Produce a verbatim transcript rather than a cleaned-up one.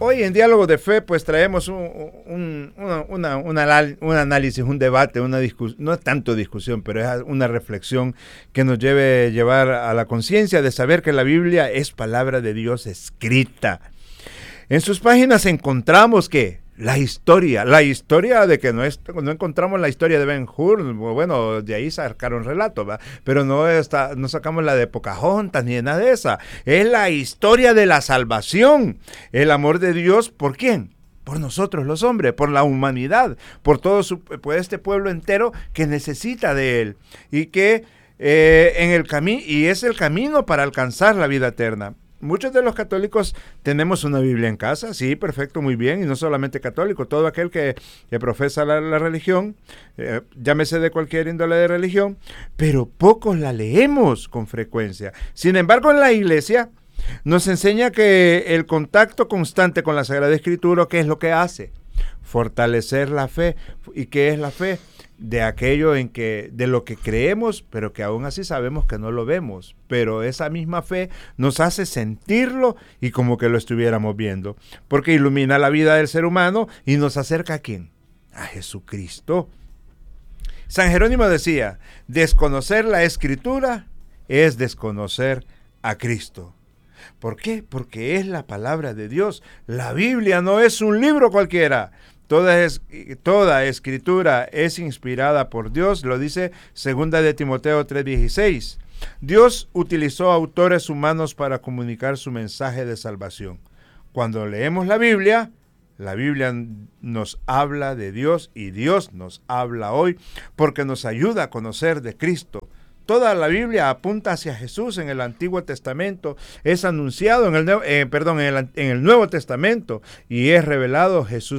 Hoy en Diálogo de Fe, pues traemos un, un, una, una, una, un análisis, un debate, una discusión, no es tanto discusión, pero es una reflexión que nos lleve llevar a la conciencia de saber que la Biblia es palabra de Dios escrita. En sus páginas encontramos que la historia, la historia de que no, es, no encontramos la historia de Ben-Hur, bueno, de ahí sacaron relatos, ¿va? Pero no, está, no sacamos la de Pocahontas ni de nada de esa. Es la historia de la salvación, el amor de Dios, ¿por quién? Por nosotros los hombres, por la humanidad, por todo su, por este pueblo entero que necesita de Él y que eh, en el camino, y es el camino para alcanzar la vida eterna. Muchos de los católicos tenemos una Biblia en casa, sí, perfecto, muy bien, y no solamente católico, todo aquel que, que profesa la, la religión, eh, llámese de cualquier índole de religión, pero pocos la leemos con frecuencia. Sin embargo, en la iglesia nos enseña que el contacto constante con la Sagrada Escritura, ¿qué es lo que hace? Fortalecer la fe. ¿Y qué es la fe? De aquello en que, de lo que creemos, pero que aún así sabemos que no lo vemos. Pero esa misma fe nos hace sentirlo y como que lo estuviéramos viendo. Porque ilumina la vida del ser humano y nos acerca ¿a quién? A Jesucristo. San Jerónimo decía, desconocer la Escritura es desconocer a Cristo. ¿Por qué? Porque es la palabra de Dios. La Biblia no es un libro cualquiera. Toda, es, toda escritura es inspirada por Dios, lo dice segunda de Timoteo tres dieciséis. Dios utilizó autores humanos para comunicar su mensaje de salvación. Cuando leemos la Biblia, la Biblia nos habla de Dios y Dios nos habla hoy porque nos ayuda a conocer de Cristo. Toda la Biblia apunta hacia Jesús. En el Antiguo Testamento es anunciado, en el, eh, perdón, en el, en el Nuevo Testamento y es revelado Jesús